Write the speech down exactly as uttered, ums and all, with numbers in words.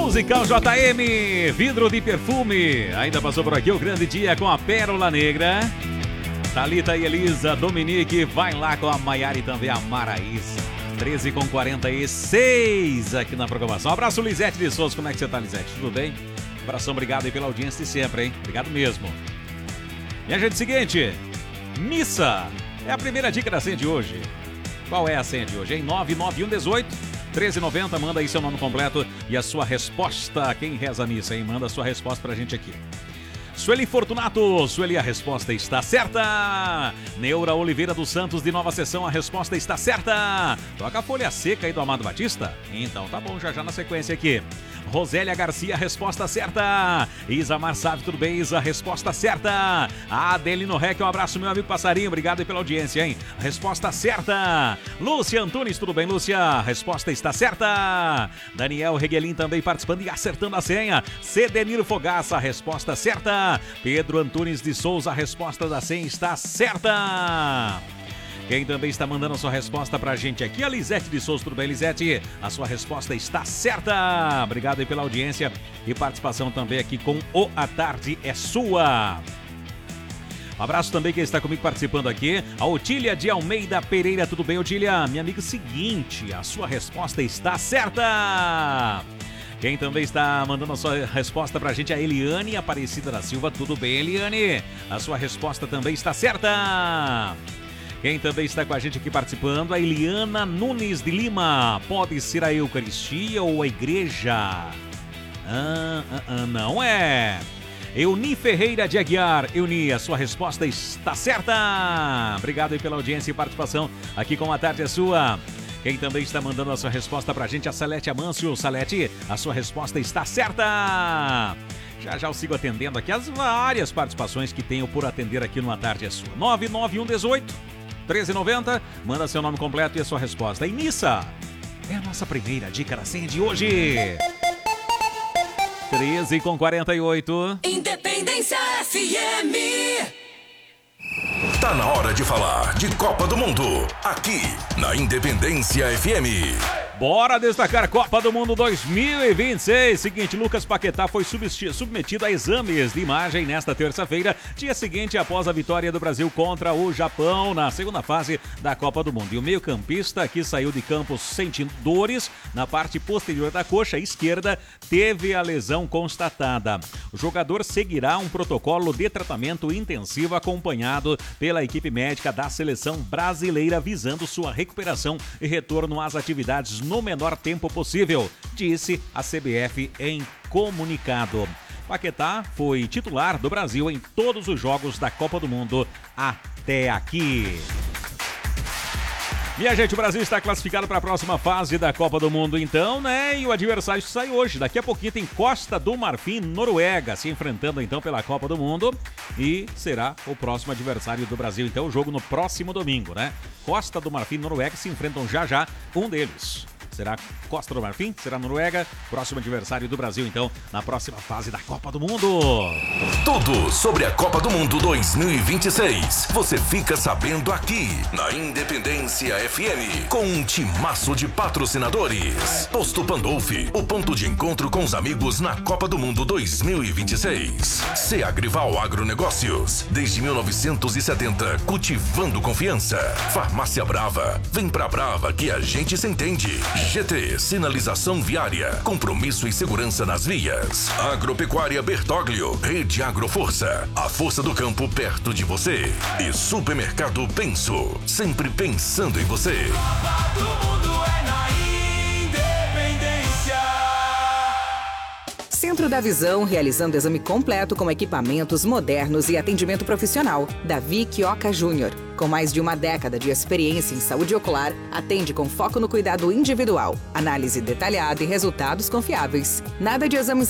Musical J M, vidro de perfume. Ainda passou por aqui o grande dia com a Pérola Negra. Thalita e Elisa, Dominique, vai lá com a Maiara e também a Maraísa. treze com quarenta e seis aqui na programação. Um abraço, Lisete de Souza. Como é que você tá, Lisete? Tudo bem? Um abração, obrigado aí pela audiência de sempre, hein? Obrigado mesmo. E a gente, seguinte, missa é a primeira dica da senha de hoje. Qual é a senha de hoje, hein? nove nove um um oito, um três nove zero, manda aí seu nome completo e a sua resposta. Quem reza a missa, hein? Manda a sua resposta pra gente aqui. Sueli Fortunato, Sueli, a resposta está certa. Neura Oliveira dos Santos, de Nova Sessão, a resposta está certa. Toca a folha seca aí do Amado Batista? Então tá bom, já já na sequência aqui. Rosélia Garcia, a resposta certa. Isamar Sávio, tudo bem, Isa? Resposta certa. Adelino Rec, um abraço, meu amigo Passarinho, obrigado aí pela audiência, hein? Resposta certa. Lúcia Antunes, tudo bem, Lúcia? Resposta está certa. Daniel Reguelin também participando e acertando a senha. Cedeniro Fogaça, resposta certa. Pedro Antunes de Souza, a resposta da senha está certa. Quem também está mandando a sua resposta pra gente aqui, a Lisete de Souza, tudo bem, Lisete? A sua resposta está certa. Obrigado aí pela audiência e participação também aqui com o A Tarde é Sua. Um abraço também quem está comigo participando aqui, a Otília de Almeida Pereira, tudo bem, Otília? Minha amiga, seguinte, a sua resposta está certa. Quem também está mandando a sua resposta pra gente é a Eliane Aparecida da Silva, tudo bem, Eliane? A sua resposta também está certa. Quem também está com a gente aqui participando, a Eliana Nunes de Lima. Pode ser a Eucaristia ou a Igreja? Ah, ah, ah, não é. Euni Ferreira de Aguiar. Euni, a sua resposta está certa. Obrigado aí pela audiência e participação aqui com A Tarde é Sua. Quem também está mandando a sua resposta pra gente, a Salete Amâncio. Salete, a sua resposta está certa. Já já eu sigo atendendo aqui as várias participações que tenho por atender aqui no A Tarde é Sua. nove nove um um oito, um três nove zero, manda seu nome completo e a sua resposta. E missa é a nossa primeira dica da senha de hoje. treze com quarenta e oito. Independência F M. Tá na hora de falar de Copa do Mundo, aqui na Independência F M. Bora destacar Copa do Mundo dois mil e vinte e seis. Seguinte, Lucas Paquetá foi submetido a exames de imagem nesta terça-feira, dia seguinte após a vitória do Brasil contra o Japão na segunda fase da Copa do Mundo. E o meio-campista, que saiu de campo sentindo dores na parte posterior da coxa esquerda, teve a lesão constatada. O jogador seguirá um protocolo de tratamento intensivo acompanhado pela equipe médica da seleção brasileira, visando sua recuperação e retorno às atividades no menor tempo possível, disse a C B F em comunicado. Paquetá foi titular do Brasil em todos os jogos da Copa do Mundo até aqui. Minha gente, o Brasil está classificado para a próxima fase da Copa do Mundo, então, né? E o adversário sai hoje. Daqui a pouquinho tem Costa do Marfim, Noruega, se enfrentando então pela Copa do Mundo. E será o próximo adversário do Brasil, então, o jogo no próximo domingo, né? Costa do Marfim e Noruega se enfrentam já já, um deles. Será Costa do Marfim? Será Noruega? Próximo adversário do Brasil, então, na próxima fase da Copa do Mundo. Tudo sobre a Copa do Mundo dois mil e vinte e seis. Você fica sabendo aqui, na Independência F M, com um timaço de patrocinadores. Posto Pandolfi, o ponto de encontro com os amigos na Copa do Mundo dois mil e vinte e seis. Seagrival Agronegócios, desde mil novecentos e setenta, cultivando confiança. Farmácia Brava, vem pra Brava que a gente se entende. G T, sinalização viária, compromisso e segurança nas vias. Agropecuária Bertoglio, Rede Agroforça, a força do campo perto de você. E Supermercado Penso, sempre pensando em você. Copa do Mundo é na Independência. Centro da Visão, realizando exame completo com equipamentos modernos e atendimento profissional. Davi Quioca Júnior. Com mais de uma década de experiência em saúde ocular, atende com foco no cuidado individual, análise detalhada e resultados confiáveis. Nada de exames